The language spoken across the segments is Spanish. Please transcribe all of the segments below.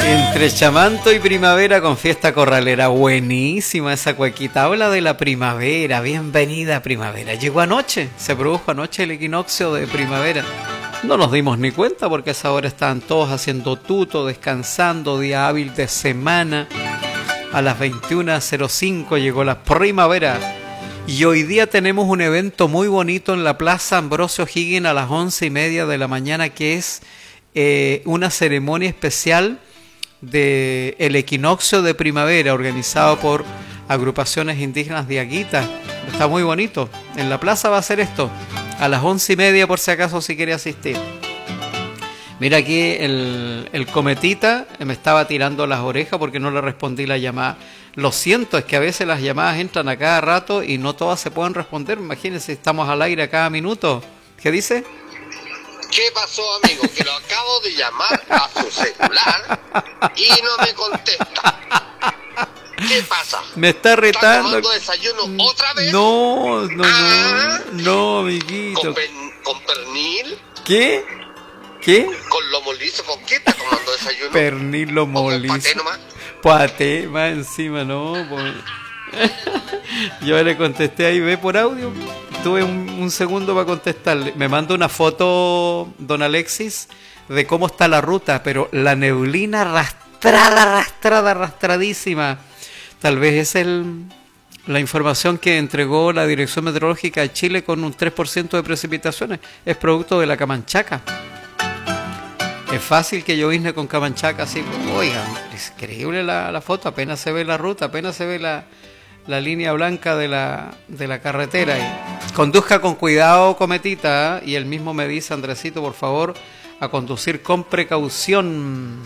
Entre Chamanto y Primavera con Fiesta Corralera. Buenísima esa cuequita. Habla de la primavera. Bienvenida primavera. Llegó anoche. Se produjo anoche el equinoccio de primavera. No nos dimos ni cuenta porque a esa hora estaban todos haciendo tuto, descansando, día hábil de semana. A las 21:05 llegó la primavera. Y hoy día tenemos un evento muy bonito en la Plaza Ambrosio Higgins a las 11:30 de la mañana, que es una ceremonia especial del equinoccio de primavera organizado por agrupaciones indígenas de Aguita. Está muy bonito. En la plaza va a ser esto a las 11:30 por si acaso si quiere asistir. Mira aquí el cometita me estaba tirando las orejas porque no le respondí la llamada. Lo siento, es que a veces las llamadas entran a cada rato y no todas se pueden responder. Imagínense, estamos al aire a cada minuto. ¿Qué dice? ¿Qué pasó, amigo? Que lo acabo de llamar a su celular y no me contesta. ¿Qué pasa? Me está retando. ¿Está tomando desayuno otra vez? No, amiguito. ¿Con pernil? ¿Qué? ¿Con lomo liso? ¿Con qué está tomando desayuno? Pernil, lomo liso. ¿Con paté nomás? Paté, más encima, no. Pues. Yo le contesté ahí, ve por audio. Tuve un segundo para contestarle. Me manda una foto, don Alexis, de cómo está la ruta, pero la neblina arrastradísima. Tal vez es la información que entregó la Dirección Meteorológica de Chile con un 3% de precipitaciones. Es producto de la Camanchaca. Es fácil que llovizne con Camanchaca así. Oigan, es increíble la foto. Apenas se ve la ruta, apenas se ve la línea blanca de la carretera. Y conduzca con cuidado, cometita, y él mismo me dice, Andresito, por favor, a conducir con precaución.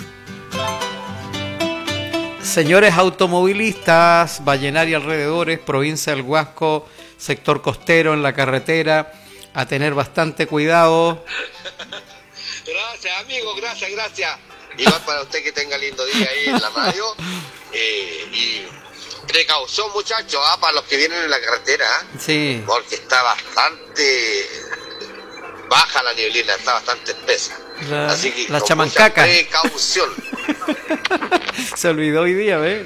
Señores automovilistas, Vallenar y alrededores, provincia del Huasco, sector costero en la carretera, a tener bastante cuidado. Gracias, amigo, gracias. Igual para usted que tenga lindo día ahí en la radio. Y precaución, muchachos, para los que vienen en la carretera. Sí. Porque está bastante baja la neblina, está bastante espesa. Así que la con Chamancaca. mucha precaución. Se olvidó hoy día, ¿ves?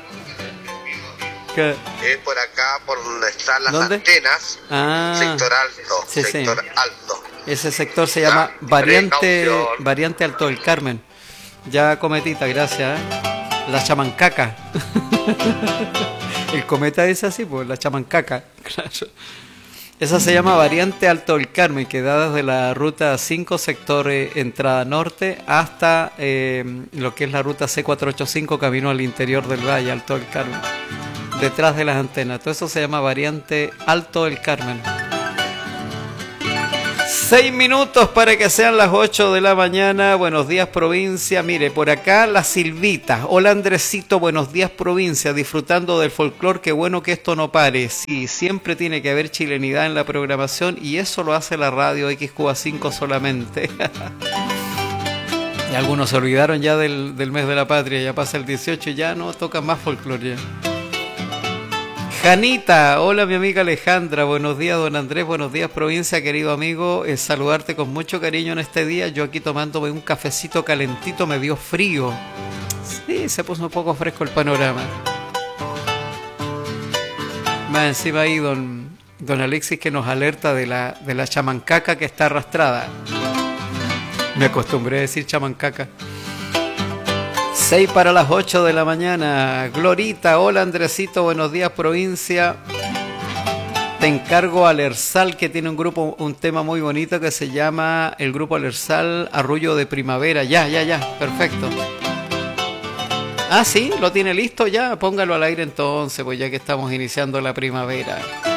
Es por acá, por donde están las ¿Dónde? antenas. Sector alto. Sí, sector sí. alto. Ese sector se llama variante Alto del Carmen. Ya, cometita, gracias. La Chamancaca. El cometa es así, pues, la Chamancaca. Claro. Esa se llama variante Alto del Carmen, que da desde la ruta 5, sector entrada norte, hasta lo que es la ruta C485, camino al interior del valle, Alto del Carmen. Detrás de las antenas. Todo eso se llama variante Alto del Carmen. 6 minutos para que sean las 8 de la mañana. Buenos días, provincia. Mire, por acá la Silvita. Hola, Andresito. Buenos días, provincia. Disfrutando del folclore. Qué bueno que esto no pare. Sí, siempre tiene que haber chilenidad en la programación y eso lo hace la radio XQA5 solamente. Y algunos se olvidaron ya del mes de la patria. Ya pasa el 18 y ya no tocan más folclore. Janita, hola mi amiga Alejandra, buenos días don Andrés, buenos días provincia, querido amigo, saludarte con mucho cariño en este día, yo aquí tomándome un cafecito calentito, me dio frío, sí, se puso un poco fresco el panorama. Más encima ahí don Alexis que nos alerta de la Chamancaca que está arrastrada, me acostumbré a decir Chamancaca. 6 para las 8 de la mañana. Glorita, hola Andresito, buenos días provincia. Te encargo al Ersal que tiene un tema muy bonito que se llama el grupo Ersal Arrullo de Primavera. Ya, perfecto. Ah, sí, lo tiene listo ya. Póngalo al aire entonces, pues ya que estamos iniciando la primavera.